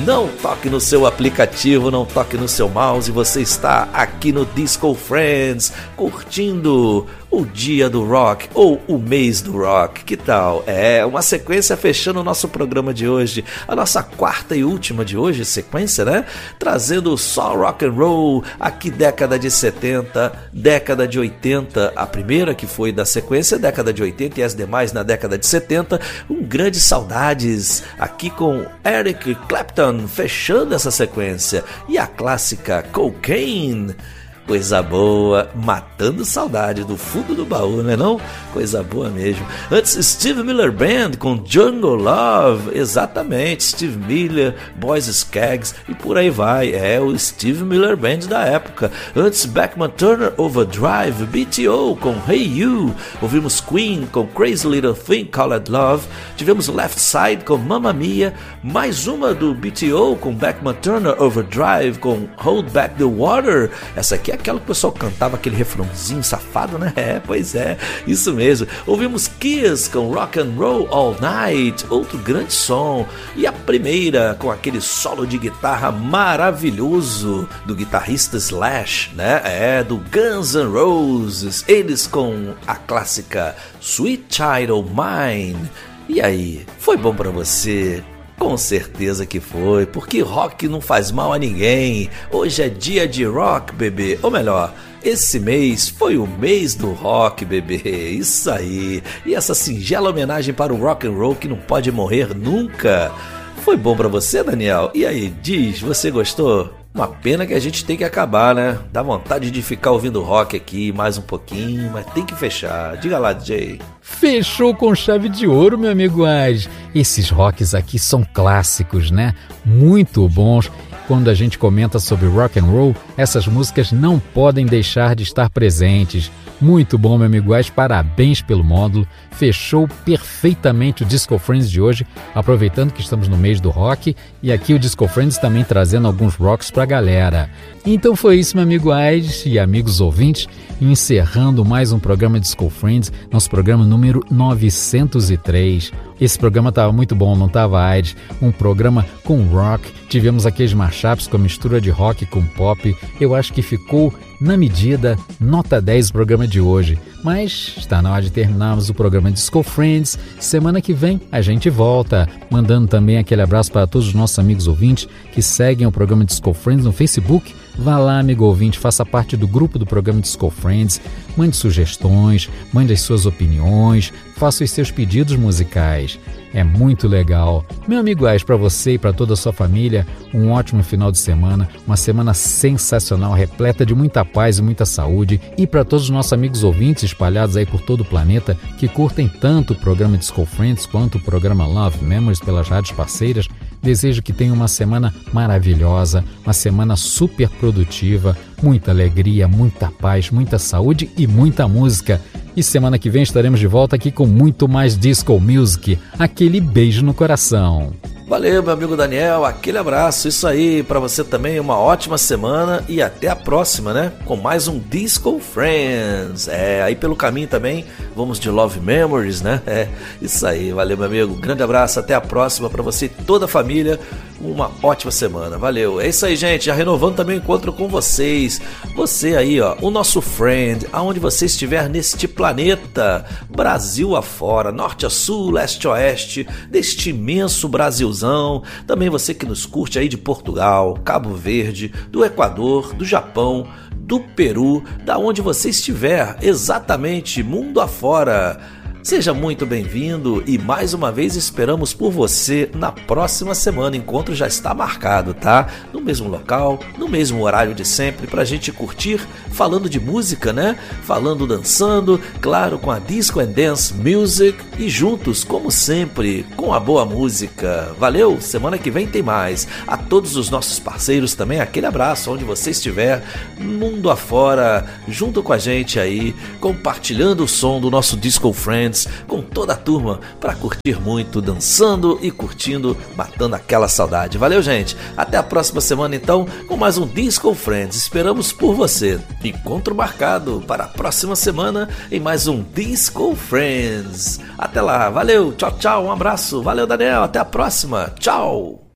Não toque no seu aplicativo, não toque no seu mouse, você está aqui no Disco Friends, curtindo o dia do rock ou o mês do rock, que tal? É uma sequência fechando o nosso programa de hoje, a nossa quarta e última de hoje, sequência, né? Trazendo só rock and roll, aqui década de 70, década de 80, a primeira que foi da sequência, década de 80 e as demais na década de 70, grandes saudades, aqui com Eric Clapton fechando essa sequência, e a clássica Cocaine. Coisa boa, matando saudade do fundo do baú, não é não? Coisa boa mesmo. Antes, Steve Miller Band com Jungle Love, exatamente, Steve Miller, Boys Skaggs e por aí vai, é o Steve Miller Band da época. Antes, Beckman Turner Overdrive, BTO com Hey You, ouvimos Queen com Crazy Little Thing Called Love, tivemos Left Side com Mamma Mia, mais uma do BTO com Beckman Turner Overdrive com Hold Back the Water, essa aqui é aquela que o pessoal cantava aquele refrãozinho safado, né? Pois é, isso mesmo. Ouvimos Kiss com Rock and Roll All Night, outro grande som. E a primeira com aquele solo de guitarra maravilhoso do guitarrista Slash, né? Do Guns N' Roses. Eles com a clássica Sweet Child O' Mine. E aí, foi bom pra você? Com certeza que foi, porque rock não faz mal a ninguém. Hoje é dia de rock, bebê. Ou melhor, esse mês foi o mês do rock, bebê. Isso aí. E essa singela homenagem para o rock and roll que não pode morrer nunca. Foi bom pra você, Daniel? E aí, diz, você gostou? Uma pena que a gente tem que acabar, né? Dá vontade de ficar ouvindo rock aqui mais um pouquinho, mas tem que fechar. Diga lá, DJ. Fechou com chave de ouro, meu amigo Ais. Esses rocks aqui são clássicos, né? Muito bons. Quando a gente comenta sobre rock and roll, essas músicas não podem deixar de estar presentes. Muito bom, meu amigo Ais, parabéns pelo módulo. Fechou perfeitamente o Disco Friends de hoje, aproveitando que estamos no mês do rock, e aqui o Disco Friends também trazendo alguns rocks pra galera. Então foi isso, meu amigo Ais e amigos ouvintes, encerrando mais um programa Disco Friends, nosso programa número 903. Esse programa estava muito bom, não estava, Aires? Um programa com rock, tivemos aqueles mashups com a mistura de rock com pop. Eu acho que ficou na medida, nota 10 o programa de hoje. Mas está na hora de terminarmos o programa Disco Friends. Semana que vem a gente volta, mandando também aquele abraço para todos os nossos amigos ouvintes que seguem o programa Disco Friends no Facebook. Vá lá, amigo ouvinte, faça parte do grupo do programa Disco Friends, mande sugestões, mande as suas opiniões, faça os seus pedidos musicais. É muito legal. Meu amigo Ais, para você e para toda a sua família, um ótimo final de semana, uma semana sensacional, repleta de muita paz e muita saúde. E para todos os nossos amigos ouvintes espalhados aí por todo o planeta, que curtem tanto o programa Disco Friends quanto o programa Love Memories pelas rádios parceiras, desejo que tenham uma semana maravilhosa, uma semana super produtiva, muita alegria, muita paz, muita saúde e muita música. E semana que vem estaremos de volta aqui com muito mais Disco Music. Aquele beijo no coração. Valeu, meu amigo Daniel, aquele abraço, isso aí, pra você também, uma ótima semana e até a próxima, né? Com mais um Disco Friends. Aí pelo caminho também, vamos de Love Memories, né? Isso aí, valeu, meu amigo, grande abraço, até a próxima pra você e toda a família, uma ótima semana, valeu. É isso aí, gente, já renovando também o encontro com vocês, você aí, ó, o nosso friend, aonde você estiver neste planeta, Brasil afora, norte a sul, leste a oeste, deste imenso Brasilzão. Também você que nos curte aí de Portugal, Cabo Verde, do Equador, do Japão, do Peru, da onde você estiver, exatamente, mundo afora. Seja muito bem-vindo e mais uma vez esperamos por você na próxima semana. O encontro já está marcado, tá? No mesmo local, no mesmo horário de sempre, pra gente curtir, falando de música, né? Falando, dançando, claro, com a Disco and Dance Music e juntos, como sempre, com a boa música. Valeu? Semana que vem tem mais. A todos os nossos parceiros também, aquele abraço onde você estiver, mundo afora, junto com a gente aí, compartilhando o som do nosso Disco Friends com toda a turma para curtir muito, dançando e curtindo, matando aquela saudade. Valeu, gente. Até a próxima semana, então, com mais um Disco Friends. Esperamos por você. Encontro marcado para a próxima semana em mais um Disco Friends. Até lá. Valeu. Tchau, tchau. Um abraço. Valeu, Daniel. Até a próxima. Tchau.